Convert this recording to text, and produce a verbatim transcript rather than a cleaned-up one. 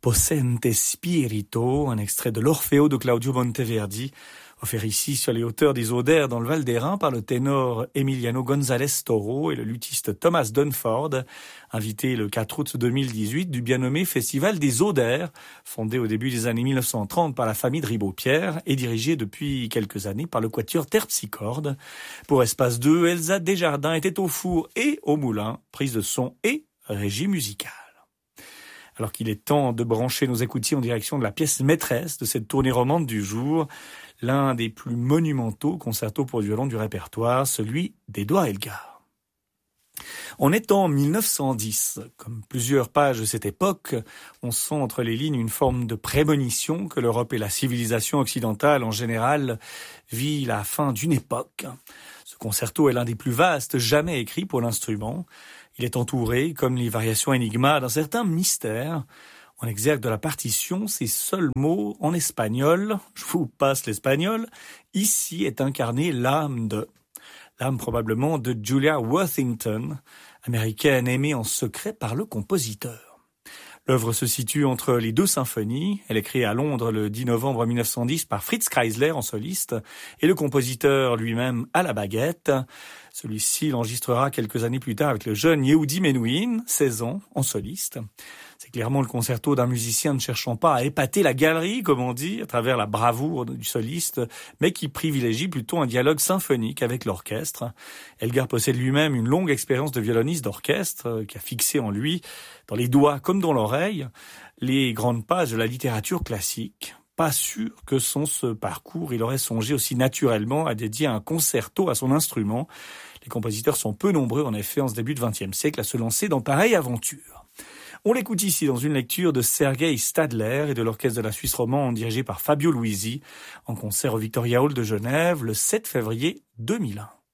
Possente Spirito, un extrait de l'Orfeo de Claudio Monteverdi, offert ici sur les hauteurs des Odères dans le Val d'Airain par le ténor Emiliano González Toro et le luthiste Thomas Dunford, invité le quatre août deux mille dix-huit du bien nommé Festival des Odères, fondé au début des années mille neuf cent trente par la famille de Ribaud-Pierre et dirigé depuis quelques années par le quatuor Terpsichorde. Pour Espace deux, Elsa Desjardins était au four et au moulin, prise de son et régie musicale. Alors qu'il est temps de brancher nos écoutiers en direction de la pièce maîtresse de cette tournée romande du jour, l'un des plus monumentaux concertos pour violon du répertoire, celui d'Édouard Elgar. On est en mille neuf cent dix. Comme plusieurs pages de cette époque, on sent entre les lignes une forme de prémonition que l'Europe et la civilisation occidentale en général vit la fin d'une époque. Ce concerto est l'un des plus vastes jamais écrits pour l'instrument. Il est entouré, comme les variations Enigma, d'un certain mystère. En exergue de la partition, ces seuls mots en espagnol, je vous passe l'espagnol, ici est incarnée l'âme de, l'âme probablement de Julia Worthington, américaine aimée en secret par le compositeur. L'œuvre se situe entre les deux symphonies. Elle est créée à Londres le dix novembre mille neuf cent dix par Fritz Kreisler en soliste et le compositeur lui-même à la baguette. Celui-ci l'enregistrera quelques années plus tard avec le jeune Yehudi Menuhin, seize ans, en soliste. C'est clairement le concerto d'un musicien ne cherchant pas à épater la galerie, comme on dit, à travers la bravoure du soliste, mais qui privilégie plutôt un dialogue symphonique avec l'orchestre. Elgar possède lui-même une longue expérience de violoniste d'orchestre, qui a fixé en lui, dans les doigts comme dans l'oreille, les grandes pages de la littérature classique. Pas sûr que sans ce parcours, il aurait songé aussi naturellement à dédier un concerto à son instrument. Les compositeurs sont peu nombreux, en effet, en ce début du vingtième siècle, à se lancer dans pareille aventure. On l'écoute ici dans une lecture de Sergei Stadler et de l'Orchestre de la Suisse romande dirigé par Fabio Luisi, en concert au Victoria Hall de Genève le sept février deux mille un.